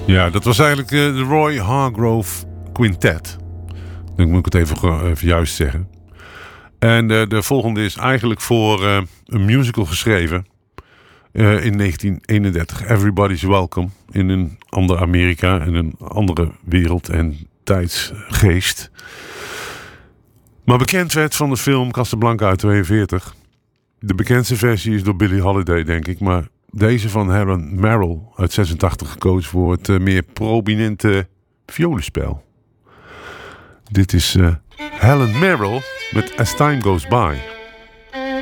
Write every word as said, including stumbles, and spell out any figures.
Ja, dat was eigenlijk uh, de Roy Hargrove Quintet. Dan moet ik het even, even juist zeggen. En uh, de volgende is eigenlijk voor uh, een musical geschreven. Uh, in negentien eenendertig. Everybody's Welcome. In een ander Amerika. In een andere wereld en tijdsgeest. Maar bekend werd van de film Casablanca uit tweeënveertig. De bekendste versie is door Billie Holiday, denk ik. Maar deze van Helen Merrill uit zesentachtig gekozen voor het uh, meer prominente violenspel. Dit is uh, Helen Merrill met As Time Goes By.